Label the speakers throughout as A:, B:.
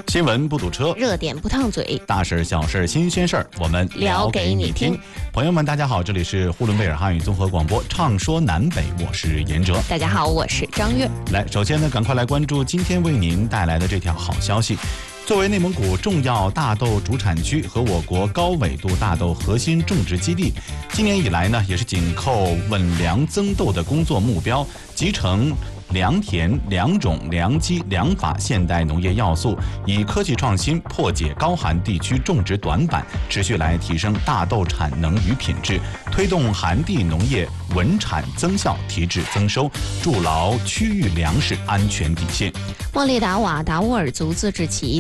A: 新闻不堵车，
B: 热点不烫嘴，
A: 大事小事新鲜事儿，我们聊给你听。朋友们，大家好，这里是呼伦贝尔汉语综合广播，畅说南北，我是严哲。
B: 大家好，我是张悦。
A: 来，首先呢，赶快来关注今天为您带来的这条好消息。作为内蒙古重要大豆主产区和我国高纬度大豆核心种植基地，今年以来呢，也是紧扣稳良增豆的工作目标，集成良田、良种、良机、良法现代农业要素，以科技创新破解高寒地区种植短板，持续来提升大豆产能与品质，推动寒地农业稳产增效、提质增收，筑牢区域粮食安全底线。
B: 莫力达瓦达乌尔族自治旗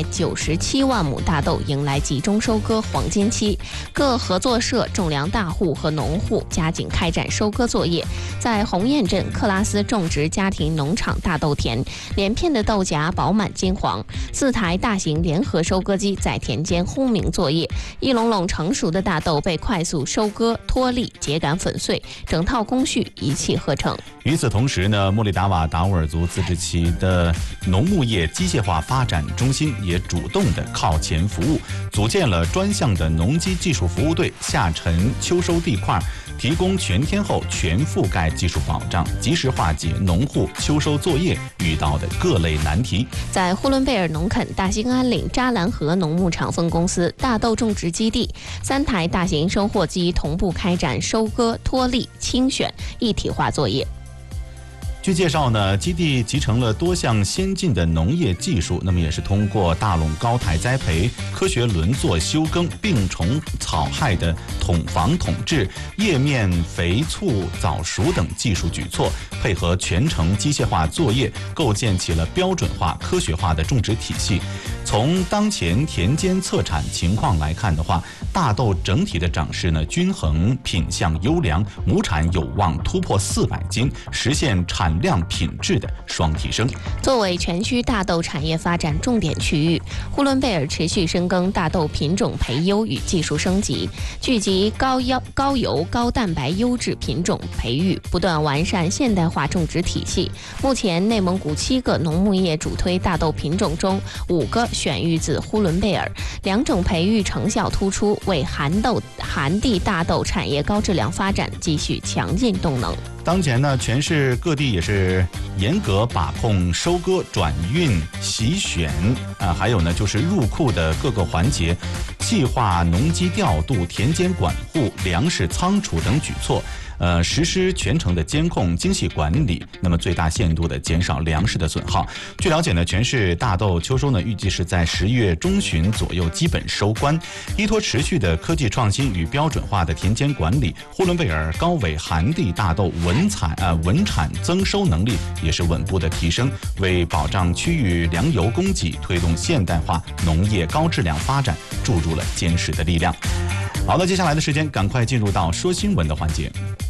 B: 497万亩大豆迎来集中收割黄金期，各合作社、种粮大户和农户加紧开展收割作业。在鸿雁镇克拉斯种植家庭农场大豆田，连片的豆荚饱满金黄，4台大型联合收割机在田间轰鸣作业，一垄垄成熟的大豆被快速收割、脱粒、秸秆粉碎，整套工序一气呵成。
A: 与此同时呢，莫力达瓦达乌尔族自治旗的农牧业机械化发展中心也主动的靠前服务，组建了专项的农机技术服务队，下沉秋收地块，提供全天候全覆盖技术保障，及时化解农户秋收作业遇到的各类难题。
B: 在呼伦贝尔农垦大兴安岭扎兰河农牧场分公司大豆种植基地，3台大型收获机同步开展收割、脱粒、清选一体化作业。
A: 据介绍呢，基地集成了多项先进的农业技术，那么也是通过大垄高台栽培、科学轮作休耕、病虫草害的统防统治、叶面肥促早熟等技术举措，配合全程机械化作业，构建起了标准化、科学化的种植体系。从当前田间测产情况来看的话，大豆整体的长势呢均衡，品相优良，亩产有望突破400斤，实现产量品质的双提升。
B: 作为全区大豆产业发展重点区域，呼伦贝尔持续深耕大豆品种培优与技术升级，聚集高油、高蛋白优质品种培育，不断完善现代化种植体系。目前，内蒙古7个农牧业主推大豆品种中，5个选育自呼伦贝尔，2种培育成效突出，为寒地大豆产业高质量发展继续强劲动能。
A: 当前呢，全市各地也是严格把控收割、转运、洗选还有呢就是入库的各个环节，细化农机调度、田间管护、粮食仓储等举措。实施全程的监控、精细管理，那么最大限度的减少粮食的损耗。据了解呢，全市大豆秋收呢预计是在10月中旬左右基本收官。依托持续的科技创新与标准化的田间管理，呼伦贝尔高纬寒地大豆稳产增收能力也是稳步的提升，为保障区域粮油供给、推动现代化农业高质量发展注入了坚实的力量。好的，接下来的时间赶快进入到说新闻的环节。